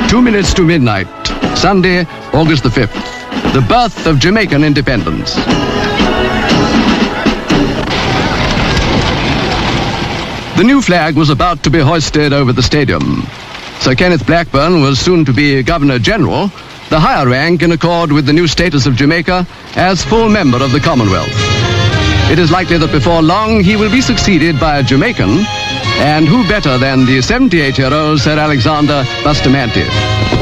2 minutes to midnight, Sunday, August the 5th. The birth of Jamaican independence. The new flag was about to be hoisted over the stadium. Sir Kenneth Blackburn was soon to be Governor-General, the higher rank in accord with the new status of Jamaica as full member of the Commonwealth. It is likely that before long he will be succeeded by a Jamaican, and who better than the 78-year-old Sir Alexander Bustamante.